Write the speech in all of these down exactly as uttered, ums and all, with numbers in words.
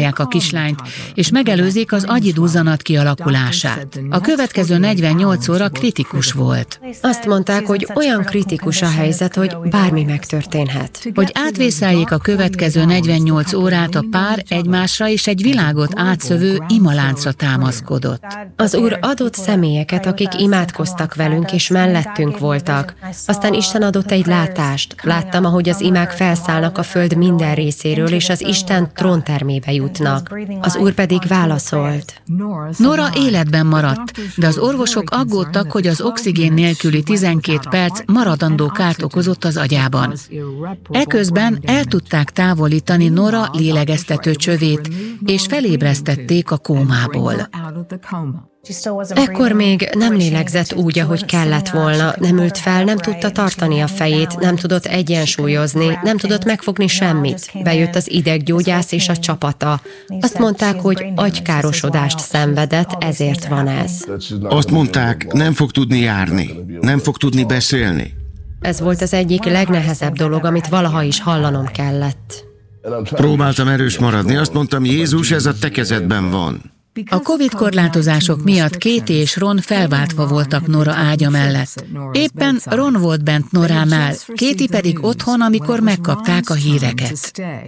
megtalálják a kislányt, és megelőzik az agyi duzzanat kialakulását. A következő negyvennyolc óra kritikus volt. Azt mondták, hogy olyan kritikus a helyzet, hogy bármi megtörténhet. Hogy átvészeljék a következő negyvennyolc órát, a pár egymásra és egy világot átszövő imaláncra támaszkodott. Az Úr adott személyeket, akik imádkoztak velünk és mellettünk voltak. Aztán Isten adott egy látást. Láttam, ahogy az imák felszállnak a föld minden részéről, és az Isten tróntermébe jutnak. Az Úr pedig válaszolt. Nora életben maradt, de az orvosok aggódtak, hogy az oxigén nélküli tizenkét perc maradandó kárt okozott az agyában. Eközben el tudták távolítani Nora lélegeztető csövét, és felébresztették a kómából. Ekkor még nem lélegzett úgy, ahogy kellett volna, nem ült fel, nem tudta tartani a fejét, nem tudott egyensúlyozni, nem tudott megfogni semmit. Bejött az ideggyógyász és a csapata. Azt mondták, hogy agykárosodást szenvedett, ezért van ez. Azt mondták, nem fog tudni járni, nem fog tudni beszélni. Ez volt az egyik legnehezebb dolog, amit valaha is hallanom kellett. Próbáltam erős maradni, azt mondtam, Jézus, ez a te kezedben van. A Covid korlátozások miatt Katie és Ron felváltva voltak Nora ágya mellett. Éppen Ron volt bent Noránál, Katie pedig otthon, amikor megkapták a híreket.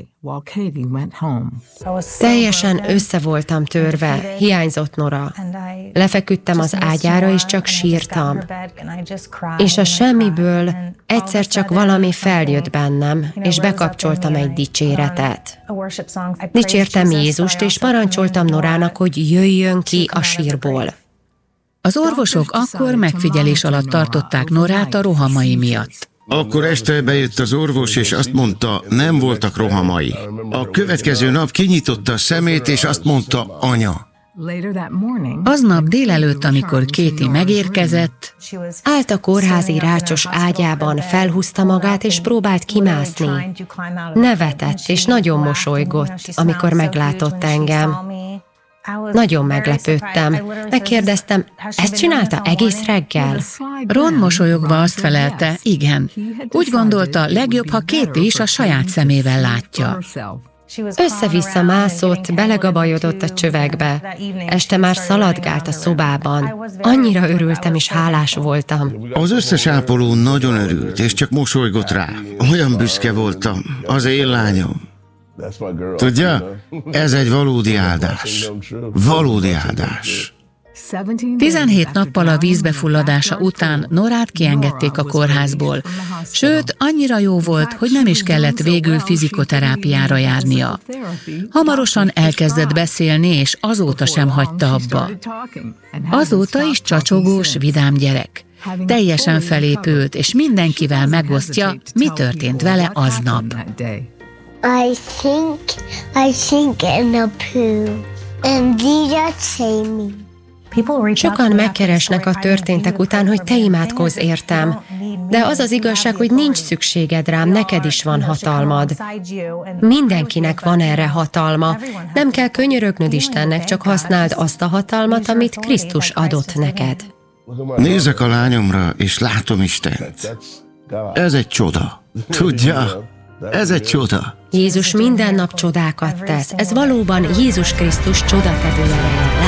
Teljesen össze voltam törve, hiányzott Nora. Lefeküdtem az ágyára, és csak sírtam. És a semmiből egyszer csak valami feljött bennem, és bekapcsoltam egy dicséretet. Dicsértem Jézust, és parancsoltam Norának, hogy jöjjön ki a sírból. Az orvosok akkor megfigyelés alatt tartották Norát a rohamai miatt. Akkor este bejött az orvos, és azt mondta, nem voltak rohamai. A következő nap kinyitotta a szemét, és azt mondta, anya. Aznap délelőtt, amikor Katie megérkezett, állt a kórházi rácsos ágyában, felhúzta magát, és próbált kimászni. Nevetett, és nagyon mosolygott, amikor meglátott engem. Nagyon meglepődtem. Megkérdeztem, ezt csinálta egész reggel? Ron mosolyogva azt felelte, igen. Úgy gondolta, legjobb, ha Katie is a saját szemével látja. Össze-vissza mászott, belegabajodott a csövekbe. Este már szaladgált a szobában. Annyira örültem és hálás voltam. Az összes ápoló nagyon örült, és csak mosolygott rá. Olyan büszke voltam, az én lányom. Tudja, ez egy valódi áldás. Valódi áldás. tizenhét nappal a vízbefulladása után Norát kiengedték a kórházból, sőt, annyira jó volt, hogy nem is kellett végül fizikoterápiára járnia. Hamarosan elkezdett beszélni, és azóta sem hagyta abba. Azóta is csacsogós, vidám gyerek. Teljesen felépült, és mindenkivel megosztja, mi történt vele aznap. I think, I think in a poo, and Jesus save me. Sokan megkeresnek a történtek után, hogy te imádkozz értem. De az az igazság, hogy nincs szükséged rám, neked is van hatalmad. Mindenkinek van erre hatalma. Nem kell könyörögnöd Istennek, csak használd azt a hatalmat, amit Krisztus adott neked. Nézek a lányomra, és látom Istent. Ez egy csoda. Tudja? Ez egy csoda. Jézus minden nap csodákat tesz. Ez valóban Jézus Krisztus csodatevő ereje.